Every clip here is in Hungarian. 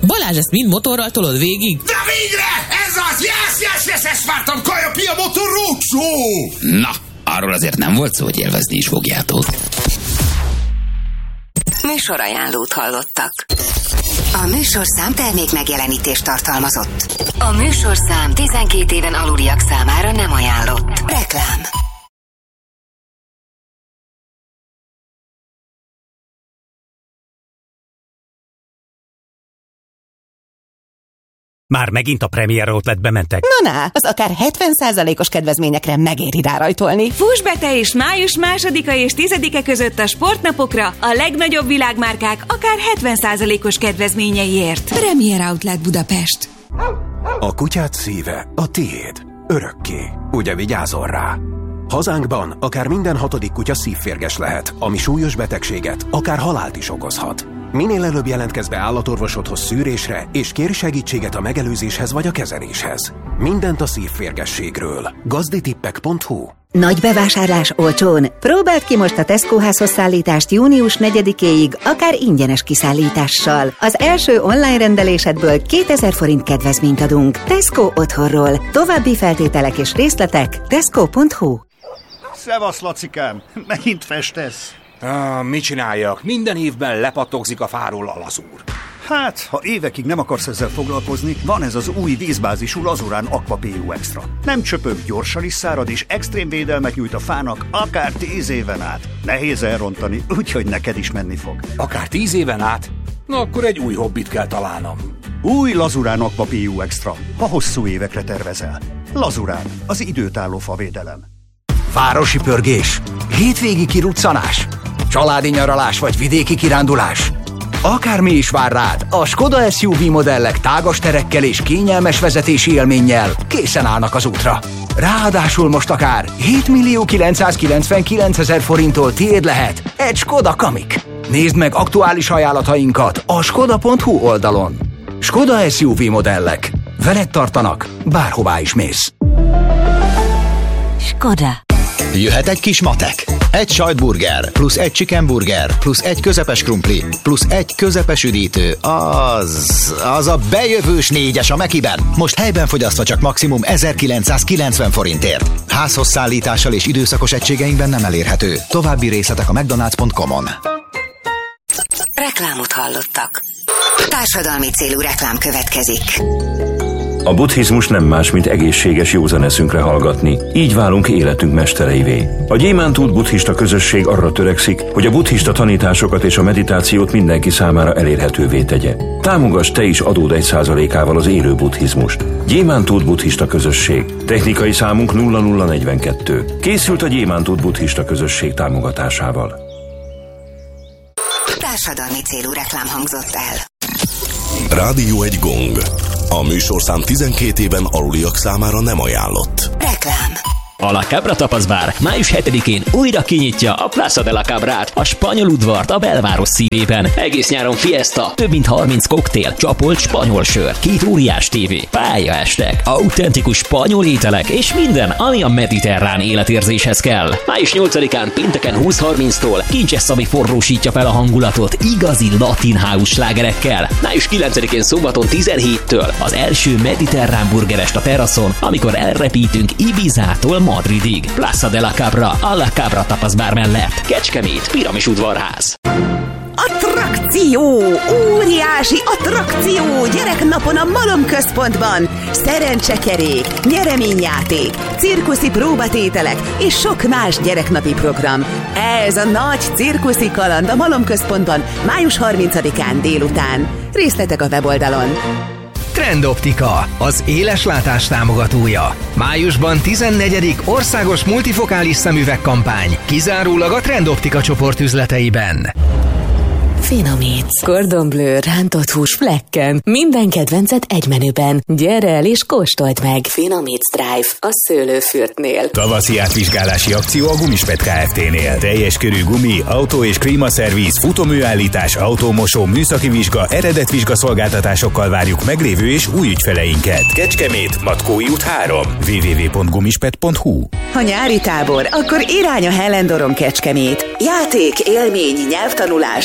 Balázs, ezt mind motorral tolod végig? De végre! Ez az! Yes, ezt vártam! Kaja Pia Motor Roadshow! Na, arról azért nem volt szó, hogy élvezni is fogjátok. Műsorajánlót hallottak. A műsorszám termék megjelenítést tartalmazott. A műsorszám 12 éven aluliak számára nem ajánlott. Reklám. Már megint a Premier Outletbe mentek? Na, az akár 70%-os kedvezményekre megéri rárajtolni. Fuss be te is május 2-a és 10-e között a sportnapokra a legnagyobb világmárkák akár 70%-os kedvezményeiért. Premier Outlet Budapest. A kutyád szíve a tiéd. Örökké. Ugye vigyázol rá? Hazánkban akár minden 6. kutya szívférges lehet, ami súlyos betegséget, akár halált is okozhat. Minél előbb jelentkezz be állatorvosodhoz szűrésre, és kérj segítséget a megelőzéshez vagy a kezeléshez. Mindent a szívférgességről. gazditippek.hu. Nagy bevásárlás olcsón. Próbáld ki most a Tesco házhoz szállítást június 4-éig, akár ingyenes kiszállítással. Az első online rendelésedből 2000 forint kedvezményt adunk. Tesco otthonról. További feltételek és részletek tesco.hu. Szevasz, Lacikám! Megint festesz? Mit csináljak? Minden évben lepattogzik a fáról a lazúr. Hát, ha évekig nem akarsz ezzel foglalkozni, van ez az új vízbázisú Lazurán Aqua PU Extra. Nem csöpög, gyorsan is szárad, és extrém védelmet nyújt a fának akár 10 éven át. Nehéz elrontani, úgyhogy neked is menni fog. Akár 10 éven át? Na akkor egy új hobbit kell találnom. Új Lazurán Aqua PU Extra, ha hosszú évekre tervezel. Lazurán, az időtálló favédelem. Városi pörgés, hétvégi kiruccanás, családi nyaralás vagy vidéki kirándulás. Akármi is vár rád, a Skoda SUV modellek tágas terekkel és kényelmes vezetési élménnyel készen állnak az útra. Ráadásul most akár 7.999.000 forinttól tiéd lehet egy Skoda Kamiq. Nézd meg aktuális ajánlatainkat a skoda.hu oldalon. Skoda SUV modellek. Veled tartanak, bárhová is mész. Skoda. Jöhet egy kis matek. Egy sajtburger, plusz egy chicken burger, plusz egy közepes krumpli, plusz egy közepes üdítő. Az a bejövős 4-es a Mekiben. Most helyben fogyasztva csak maximum 1990 forintért. Házhoz szállítással és időszakos egységeinkben nem elérhető. További részletek a mcdonalds.com-on. Reklámot hallottak. Társadalmi célú reklám következik. A buddhizmus nem más, mint egészséges józan eszünkre hallgatni. Így válunk életünk mestereivé. A Gyémántút buddhista közösség arra törekszik, hogy a buddhista tanításokat és a meditációt mindenki számára elérhetővé tegye. Támogass te is adód 1%-ával az élő buddhizmust. Gyémántút buddhista közösség. Technikai számunk 0042. Készült a Gyémántút buddhista közösség támogatásával. Társadalmi célú reklám hangzott el. Rádió egy gong. A műsorszám 12 éven aluliak számára nem ajánlott. Reklám. A La Cabra Tapaszbár május 7-én újra kinyitja a Plaza de la Cabrát, a spanyol udvart a belváros szívében. Egész nyáron fiesta, több mint 30 koktél, csapolt spanyol sör, 2 óriás tévé, pályaestek, autentikus spanyol ételek és minden, ami a mediterrán életérzéshez kell. Május 8-án pénteken 20:30-tól Kincses Szabi forrósítja fel a hangulatot igazi latin house slágerekkel. Május 9-én szombaton 17-től az első mediterrán burgerest a teraszon, amikor elrepítünk Ibizától Madridig. Plaza de la Cabra, a La Cabra Tapaszbár mellett. Kecskemét, Piramis udvarház. Attrakció! Óriási attrakció! Gyereknapon a Malom Központban! Szerencsekerék, nyereményjáték, cirkuszi próbatételek és sok más gyereknapi program. Ez a nagy cirkuszi kaland a Malom Központban május 30-án délután. Részletek a weboldalon. Trendoptika, az éleslátás támogatója. Májusban 14. országos multifokális szemüvegkampány, kizárólag a Trendoptika csoport üzleteiben. Finomíts. Cordon Bleu, rántott hús flekken. Minden kedvencet egy menüben. Gyere el és kóstold meg. Finomíts Drive a szőlőfürtnél. Tavaszi átvizsgálási akció a Gumispet Kft-nél. Teljes körű gumi, autó és klímaszerviz, futóműállítás, autómosó, műszaki vizsga, eredetvizsga szolgáltatásokkal várjuk meglévő és új ügyfeleinket. Kecskemét, Matkói út 3. www.gumispet.hu. Ha nyári tábor, akkor irány a Hellendoron Kecskemét. Játék, élmény, nyelvtanulás, tematikus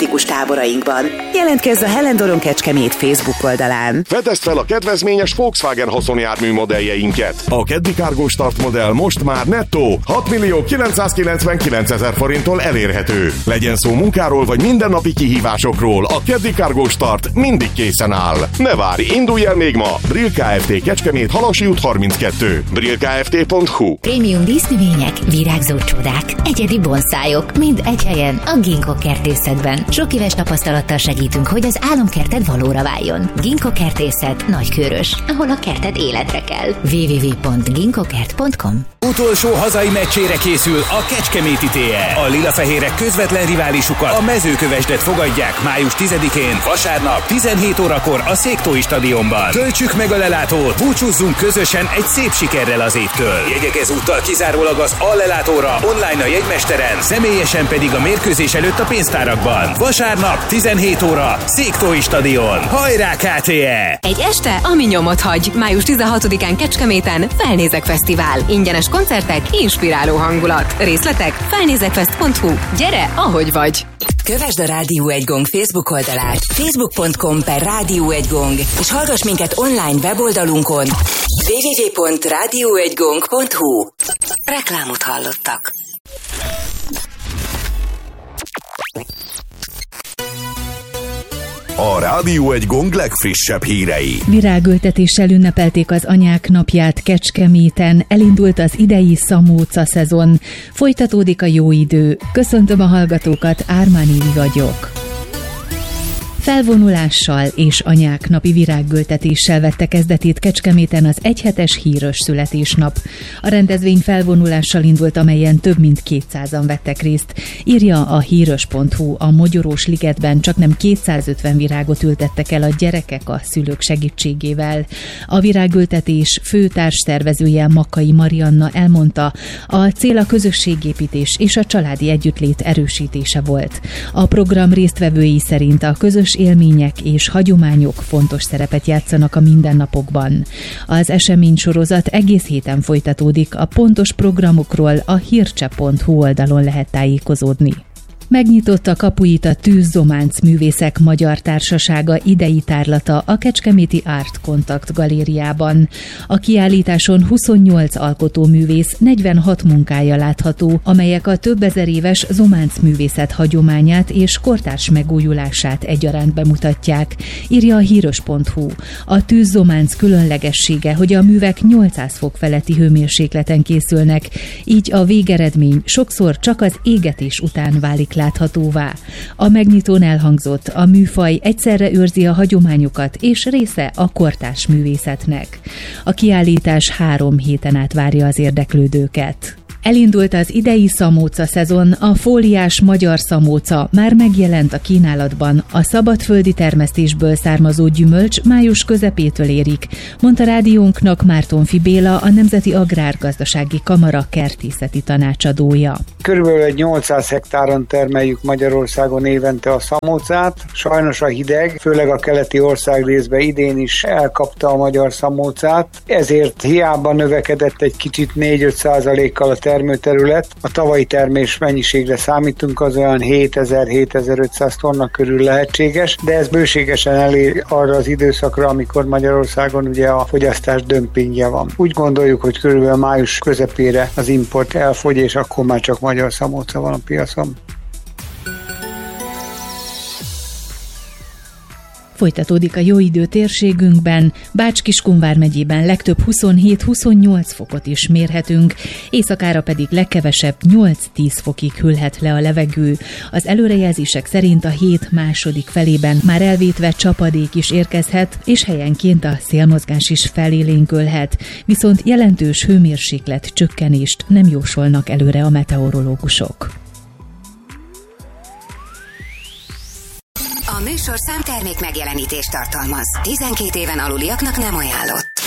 tematikus táborainkban. Jelentkezz a Hellendoron Kecskemét Facebook oldalán. Fedezd fel a kedvezményes Volkswagen haszonjármű modelljeinket. A Keddi Cargo Start modell most már nettó 6.999.000 forinttól elérhető. Legyen szó munkáról vagy mindennapi kihívásokról, a Keddi Cargo Start mindig készen áll. Ne várj, indulj el még ma! Brill Kft. Kecskemét, Halasi út 32. brillkft.hu. Prémium dísznövények, virágzó csodák, egyedi bonszájok, mind egy helyen a Ginkgo kertészetben. Sok éves tapasztalattal segítünk, hogy az álomkerted valóra váljon. Ginkgo kertészet Nagykőrös, ahol a kerted életre kell. www.ginkgokert.com. Utolsó hazai meccsére készül a Kecskeméti TE. A lilafehérek közvetlen riválisukat, a Mezőkövesdet fogadják május 10-én, vasárnap 17 órakor a Széktói stadionban. Töltsük meg a lelátót, búcsúzzunk közösen egy szép sikerrel az évtől. Jegyek ezúttal kizárólag az Allelátóra, online a jegymesteren, személyesen pedig a mérkőzés előtt a pénztárakban. Vasárnap 17 óra, Széktói stadion. Hajrá KTE! Egy este, ami nyomot hagy. Május 16-án Kecskeméten Felnézek Fesztivál. Ingyenes koncertek, inspiráló hangulat. Részletek felnézekfest.hu. Gyere, ahogy vagy! Kövesd a Rádió 1 Gong Facebook oldalát, facebook.com/Rádió 1 Gong, és hallgass minket online weboldalunkon www.radio1gong.hu. Reklámot hallottak. A Rádió 1 Gong legfrissebb hírei. Virágültetéssel ünnepelték az Anyák napját Kecskeméten, elindult az idei szamóca szezon. Folytatódik a jó idő. Köszöntöm a hallgatókat, Ármán Évi vagyok. Felvonulással és Anyák napi virágültetéssel vette kezdetét Kecskeméten az egyhetes hírös születésnap. A rendezvény felvonulással indult, amelyen több mint 200-an vettek részt. Írja a hírös.hu, a Mogyorós ligetben csaknem 250 virágot ültettek el a gyerekek a szülők segítségével. A virágültetés fő társszervezője Makkai Marianna elmondta, a cél a közösségépítés és a családi együttlét erősítése volt. A program résztvevői szerint a közös élmények és hagyományok fontos szerepet játszanak a mindennapokban. Az eseménysorozat egész héten folytatódik, a pontos programokról a hírcse.hu oldalon lehet tájékozódni. Megnyitotta kapuit a Tűz-Zománc Művészek Magyar Társasága idei tárlata a Kecskeméti Art Contact galériában. A kiállításon 28 alkotóművész 46 munkája látható, amelyek a több ezer éves zománc művészet hagyományát és kortárs megújulását egyaránt bemutatják, írja a hírös.hu. A Tűz-Zománc különlegessége, hogy a művek 800 fok feletti hőmérsékleten készülnek, így a végeredmény sokszor csak az égetés után válik láthatóvá. A megnyitón elhangzott, a műfaj egyszerre őrzi a hagyományokat és része a kortárs művészetnek. A kiállítás 3 héten át várja az érdeklődőket. Elindult az idei szamóca szezon, a fóliás magyar szamóca már megjelent a kínálatban, a szabadföldi termesztésből származó gyümölcs május közepétől érik, mondta rádiónknak Mártonfi Béla, a Nemzeti Agrárgazdasági Kamara kertészeti tanácsadója. Körülbelül egy 800 hektáron termeljük Magyarországon évente a szamócát. Sajnos a hideg, főleg a keleti országrészben idén is elkapta a magyar szamócát, ezért hiába növekedett egy kicsit 4-5%-kal a termőterület. A tavalyi termés mennyiségre számítunk, az olyan 7000-7500 tonna körül lehetséges, de ez bőségesen elér arra az időszakra, amikor Magyarországon ugye a fogyasztás dömpingje van. Úgy gondoljuk, hogy körülbelül május közepére az import elfogy, és akkor már csak magyar szamóca van a piacon. Folytatódik a jó idő térségünkben, Bács-Kiskun vármegyében legtöbb 27-28 fokot is mérhetünk, éjszakára pedig legkevesebb 8-10 fokig hűlhet le a levegő. Az előrejelzések szerint a hét második felében már elvétve csapadék is érkezhet, és helyenként a szélmozgás is felélénkülhet, viszont jelentős hőmérséklet csökkenést nem jósolnak előre a meteorológusok. A műsorszám termék megjelenítést tartalmaz. 12 éven aluliaknak nem ajánlott.